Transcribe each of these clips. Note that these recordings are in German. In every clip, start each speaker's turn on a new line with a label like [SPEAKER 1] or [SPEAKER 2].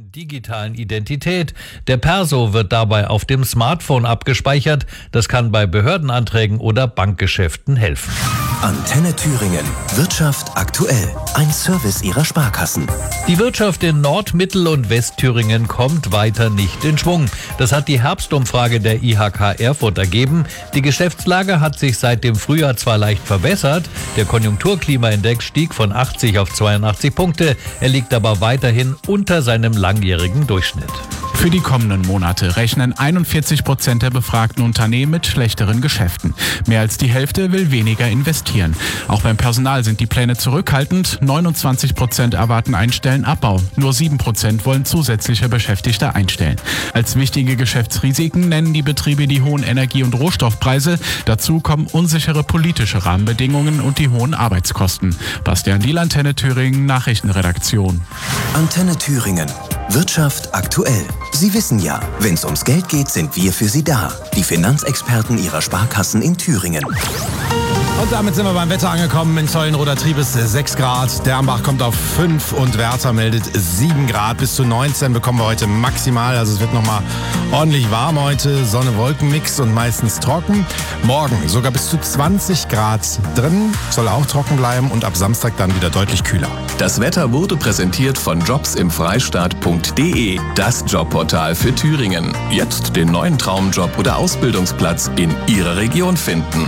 [SPEAKER 1] digitalen Identität. Der Perso wird dabei auf dem Smartphone abgespeichert. Das kann bei Behördenanträgen oder Bankgeschäften helfen.
[SPEAKER 2] Antenne Thüringen. Wirtschaft aktuell. Ein Service Ihrer Sparkassen.
[SPEAKER 1] Die Wirtschaft in Nord-, Mittel- und Westthüringen kommt weiter nicht in Schwung. Das hat die Herbstumfrage der IHK Erfurt ergeben. Die Geschäftslage hat sich seit dem Frühjahr zwar leicht verbessert. Der Konjunkturklimaindex stieg von 80 auf 82 Punkte. Er liegt aber weiterhin unter seinem langjährigen Durchschnitt.
[SPEAKER 3] Für die kommenden Monate rechnen 41% der befragten Unternehmen mit schlechteren Geschäften. Mehr als die Hälfte will weniger investieren. Auch beim Personal sind die Pläne zurückhaltend. 29% erwarten einen Stellenabbau. Nur 7% wollen zusätzliche Beschäftigte einstellen. Als wichtige Geschäftsrisiken nennen die Betriebe die hohen Energie- und Rohstoffpreise. Dazu kommen unsichere politische Rahmenbedingungen und die hohen Arbeitskosten. Bastian Diel, Antenne Thüringen, Nachrichtenredaktion.
[SPEAKER 2] Antenne Thüringen. Wirtschaft aktuell. Sie wissen ja, wenn es ums Geld geht, sind wir für Sie da. Die Finanzexperten Ihrer Sparkassen in Thüringen.
[SPEAKER 4] Und damit sind wir beim Wetter angekommen. In Zollenroder Trieb ist 6 Grad. Dernbach kommt auf 5 und Werther meldet 7 Grad. Bis zu 19 bekommen wir heute maximal. Also es wird nochmal ordentlich warm heute. Sonne-Wolken-Mix und meistens trocken. Morgen sogar bis zu 20 Grad drin. Soll auch trocken bleiben und ab Samstag dann wieder deutlich kühler.
[SPEAKER 5] Das Wetter wurde präsentiert von jobsimfreistaat.de, das Jobportal für Thüringen. Jetzt den neuen Traumjob oder Ausbildungsplatz in Ihrer Region finden.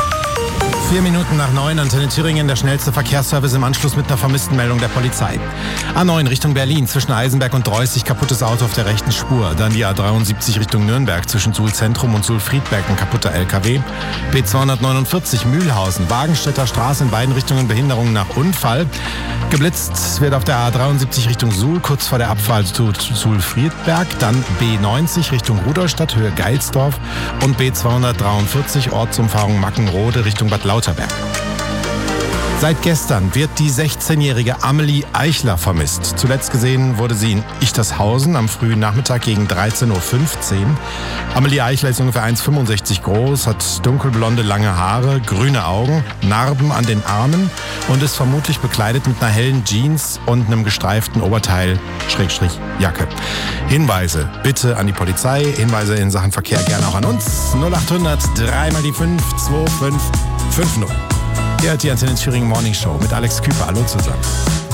[SPEAKER 4] 4 Minuten nach 9, Antenne Thüringen, der schnellste Verkehrsservice im Anschluss mit einer vermissten Meldung der Polizei. A9 Richtung Berlin, zwischen Eisenberg und Dreußig, kaputtes Auto auf der rechten Spur. Dann die A73 Richtung Nürnberg, zwischen Suhl-Zentrum und Suhl-Friedberg, ein kaputter LKW. B249 Mühlhausen, Wagenstädter Straße, in beiden Richtungen Behinderung nach Unfall. Geblitzt wird auf der A73 Richtung Suhl, kurz vor der Abfahrt zu Suhl-Friedberg. Dann B90 Richtung Rudolstadt, Höhe Geilsdorf. Und B243 Ortsumfahrung Mackenrode Richtung Bad Lauterberg. Seit gestern wird die 16-jährige Amelie Eichler vermisst. Zuletzt gesehen wurde sie in Ichtershausen am frühen Nachmittag gegen 13.15 Uhr. Amelie Eichler ist ungefähr 1,65 groß, hat dunkelblonde lange Haare, grüne Augen, Narben an den Armen und ist vermutlich bekleidet mit einer hellen Jeans und einem gestreiften Oberteil / Jacke. Hinweise bitte an die Polizei, Hinweise in Sachen Verkehr gerne auch an uns. 0800 3 mal die 5 2550. Hier hat die Antenne Thüringen Morning Show mit Alex Küper. Hallo zusammen.